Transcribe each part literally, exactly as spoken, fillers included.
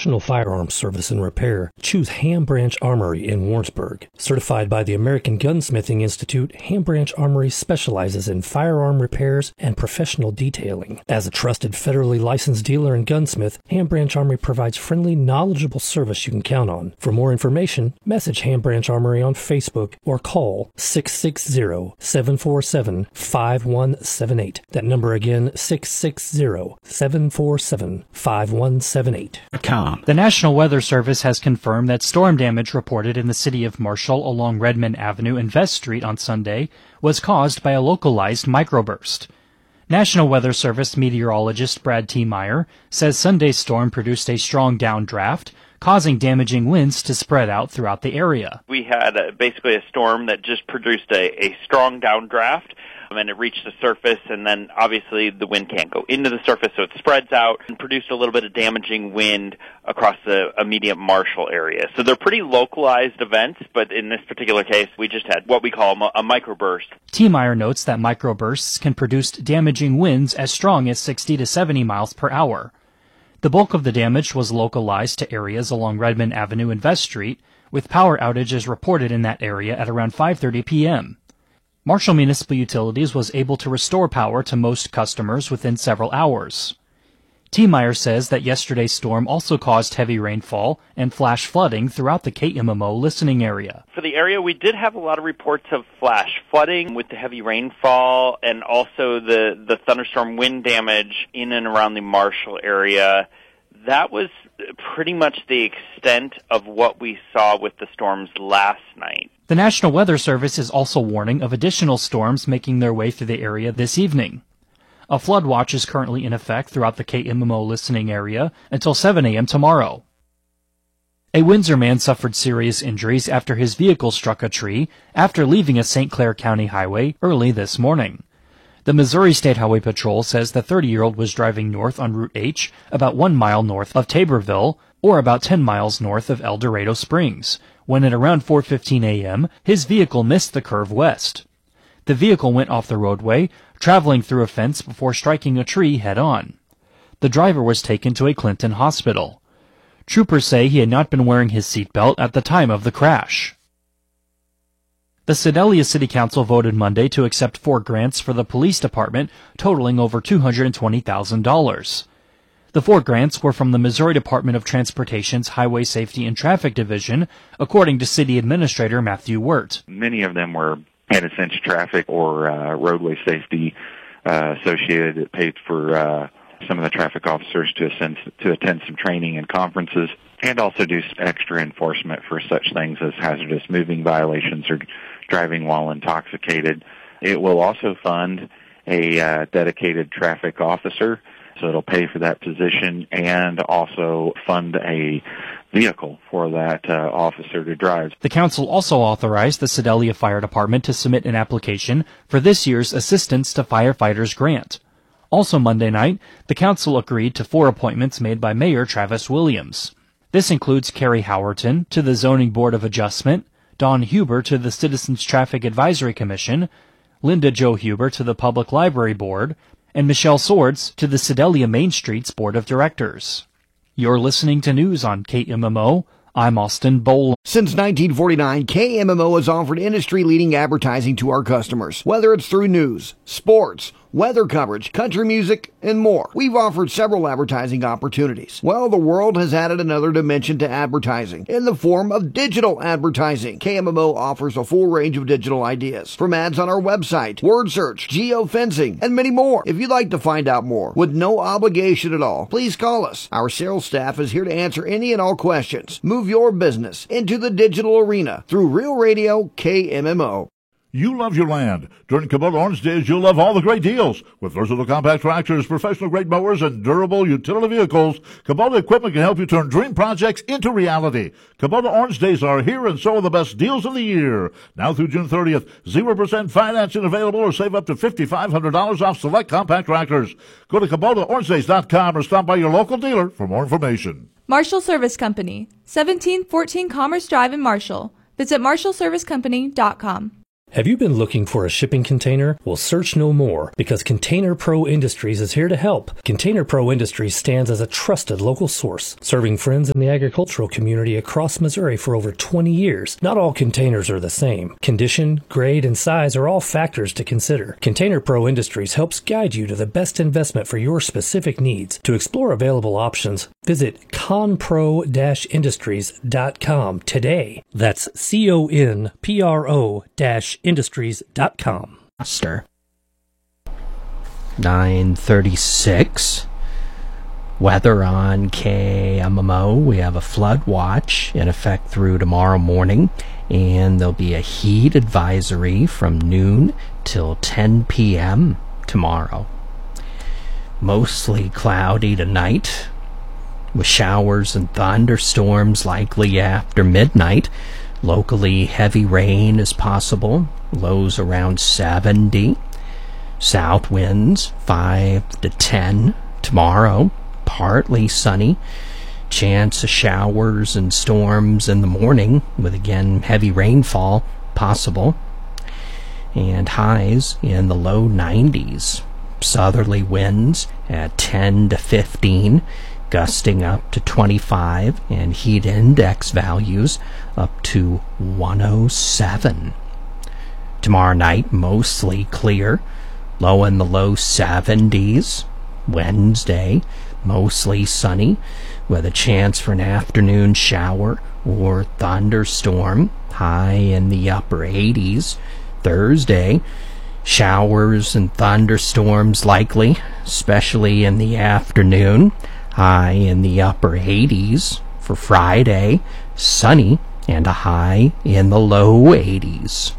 professional firearms service and repair, choose Ham Branch Armory in Warrensburg. Certified by the American Gunsmithing Institute, Ham Branch Armory specializes in firearm repairs and professional detailing. As a trusted federally licensed dealer and gunsmith, Ham Branch Armory provides friendly, knowledgeable service you can count on. For more information, message Ham Branch Armory on Facebook or call six six zero, seven four seven, five one seven eight. That number again, six six zero, seven four seven, five one seven eight. The National Weather Service has confirmed that storm damage reported in the city of Marshall along Redmond Avenue and Vest Street on Sunday was caused by a localized microburst. National Weather Service meteorologist Brad T. Meyer says Sunday's storm produced a strong downdraft, causing damaging winds to spread out throughout the area. We had uh, basically a storm that just produced a, a strong downdraft, and it reached the surface, and then obviously the wind can't go into the surface, so it spreads out and produced a little bit of damaging wind across the immediate Marshall area. So they're pretty localized events, but in this particular case, we just had what we call a microburst. T. Meyer notes that microbursts can produce damaging winds as strong as sixty to seventy miles per hour. The bulk of the damage was localized to areas along Redmond Avenue and Vest Street, with power outages reported in that area at around five thirty p.m. Marshall Municipal Utilities was able to restore power to most customers within several hours. T. Meyer says that yesterday's storm also caused heavy rainfall and flash flooding throughout the K M M O listening area. For the area, we did have a lot of reports of flash flooding with the heavy rainfall and also the, the thunderstorm wind damage in and around the Marshall area. That was pretty much the extent of what we saw with the storms last night. The National Weather Service is also warning of additional storms making their way through the area this evening. A flood watch is currently in effect throughout the K M M O listening area until seven a.m. tomorrow. A Windsor man suffered serious injuries after his vehicle struck a tree after leaving a Saint Clair County highway early this morning. The Missouri State Highway Patrol says the thirty-year-old was driving north on Route H about one mile north of Taborville or about ten miles north of El Dorado Springs, when at around four fifteen a.m. his vehicle missed the curve west. The vehicle went off the roadway, traveling through a fence before striking a tree head-on. The driver was taken to a Clinton hospital. Troopers say he had not been wearing his seatbelt at the time of the crash. The Sedalia City Council voted Monday to accept four grants for the police department totaling over two hundred twenty thousand dollars. The four grants were from the Missouri Department of Transportation's Highway Safety and Traffic Division, according to City Administrator Matthew Wirt. Many of them were at essential traffic or uh, roadway safety uh, associated. It paid for uh, some of the traffic officers to, ascend, to attend some training and conferences, and also do extra enforcement for such things as hazardous moving violations or driving while intoxicated. It will also fund a uh, dedicated traffic officer, so it'll pay for that position and also fund a vehicle for that uh, officer to drive. The council also authorized the Sedalia Fire Department to submit an application for this year's Assistance to Firefighters grant. Also Monday night, the council agreed to four appointments made by Mayor Travis Williams. This includes Carrie Howerton to the Zoning Board of Adjustment, Don Huber to the Citizens Traffic Advisory Commission, Linda Jo Huber to the Public Library Board, and Michelle Swords to the Sedalia Main Street's Board of Directors. You're listening to news on K M M O. I'm Austin Boland. Since nineteen forty-nine, K M M O has offered industry-leading advertising to our customers, whether it's through news, sports, weather coverage, country music, and more. We've offered several advertising opportunities. Well, the world has added another dimension to advertising in the form of digital advertising. K M M O offers a full range of digital ideas, from ads on our website, word search, geofencing, and many more. If you'd like to find out more with no obligation at all, please call us. Our sales staff is here to answer any and all questions. Move your business into the digital arena through Real Radio K M M O. You love your land. During Kubota Orange Days, you'll love all the great deals. With versatile compact tractors, professional-grade mowers, and durable utility vehicles, Kubota equipment can help you turn dream projects into reality. Kubota Orange Days are here, and so are the best deals of the year. Now through June thirtieth, zero percent financing available, or save up to five thousand five hundred dollars off select compact tractors. Go to Kubota Orange Days dot com or stop by your local dealer for more information. Marshall Service Company, seventeen fourteen Commerce Drive in Marshall. Visit marshall service company dot com. Have you been looking for a shipping container? Well, search no more, because Container Pro Industries is here to help. Container Pro Industries stands as a trusted local source, serving friends in the agricultural community across Missouri for over twenty years. Not all containers are the same. Condition, grade, and size are all factors to consider. Container Pro Industries helps guide you to the best investment for your specific needs. To explore available options, visit conpro dash industries dot com today. That's C O N P R O dash industries dot com. nine thirty-six. Weather on K M M O. We have a flood watch in effect through tomorrow morning, and there'll be a heat advisory from noon till ten p.m. tomorrow. Mostly cloudy tonight, with showers and thunderstorms likely after midnight. Locally, heavy rain is possible. Lows around seventy. South winds five to ten. Tomorrow, partly sunny. Chance of showers and storms in the morning, with again heavy rainfall possible. And highs in the low nineties. Southerly winds at ten to fifteen. Gusting up to twenty-five, and heat index values up to one oh seven. Tomorrow night, mostly clear, low in the low seventies. Wednesday, mostly sunny, with a chance for an afternoon shower or thunderstorm, high in the upper eighties. Thursday, showers and thunderstorms likely, especially in the afternoon, high in the upper eighties. For Friday, sunny and a high in the low eighties.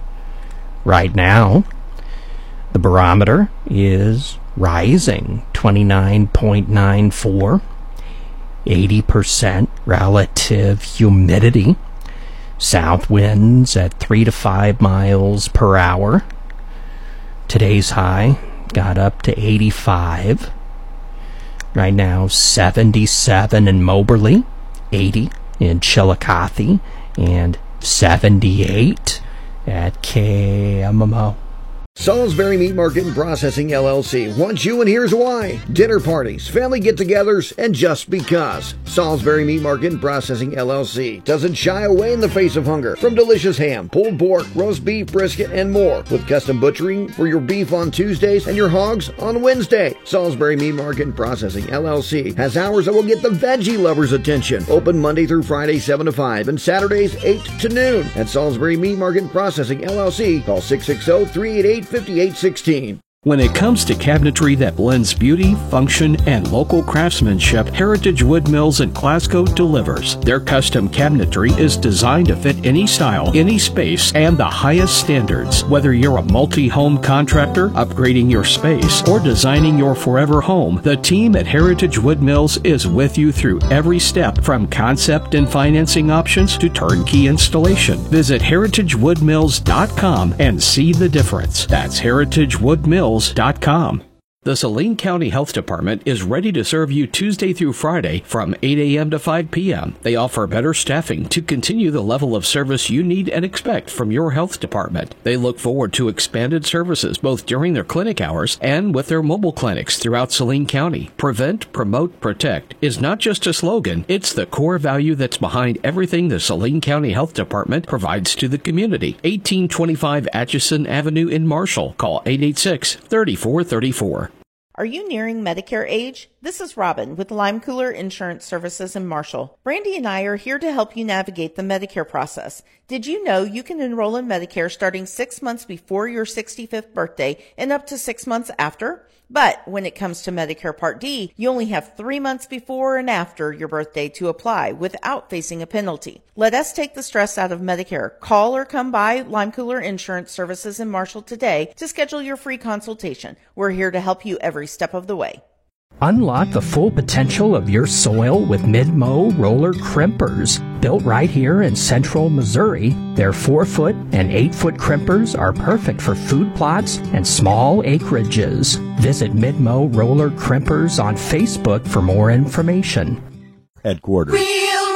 Right now, the barometer is rising, twenty-nine point nine four, eighty percent relative humidity, south winds at three to five miles per hour. Today's high got up to eighty-five. Right now, seventy-seven in Moberly, eighty in Chillicothe, and seventy-eight at K M M O. Salisbury Meat Market and Processing, L L C wants you, and here's why. Dinner parties, family get-togethers, and just because. Salisbury Meat Market and Processing, L L C doesn't shy away in the face of hunger. From delicious ham, pulled pork, roast beef, brisket, and more. With custom butchering for your beef on Tuesdays and your hogs on Wednesday. Salisbury Meat Market and Processing, L L C has hours that will get the veggie lovers' attention. Open Monday through Friday, seven to five, and Saturdays, eight to noon. At Salisbury Meat Market and Processing, L L C, call six six zero, three eight eight, five eight one six. When it comes to cabinetry that blends beauty, function, and local craftsmanship, Heritage Wood Mills in Glasgow delivers. Their custom cabinetry is designed to fit any style, any space, and the highest standards. Whether you're a multi-home contractor, upgrading your space, or designing your forever home, the team at Heritage Wood Mills is with you through every step, from concept and financing options to turnkey installation. Visit heritage wood mills dot com and see the difference. That's heritage wood mills dot com. The Saline County Health Department is ready to serve you Tuesday through Friday from eight a.m. to five p.m. They offer better staffing to continue the level of service you need and expect from your health department. They look forward to expanded services both during their clinic hours and with their mobile clinics throughout Saline County. Prevent, promote, protect is not just a slogan, it's the core value that's behind everything the Saline County Health Department provides to the community. eighteen twenty-five Atchison Avenue in Marshall. Call eight eight six, three four three four. Are you nearing Medicare age? This is Robin with Lime Cooler Insurance Services in Marshall. Brandy and I are here to help you navigate the Medicare process. Did you know you can enroll in Medicare starting six months before your sixty-fifth birthday and up to six months after? But when it comes to Medicare Part D, you only have three months before and after your birthday to apply without facing a penalty. Let us take the stress out of Medicare. Call or come by Lime Cooler Insurance Services in Marshall today to schedule your free consultation. We're here to help you every step of the way. Unlock the full potential of your soil with Mid-Mow roller crimpers. Built right here in central Missouri, their four-foot and eight-foot crimpers are perfect for food plots and small acreages. Visit Mid-Mow roller crimpers on Facebook for more information. Headquarters.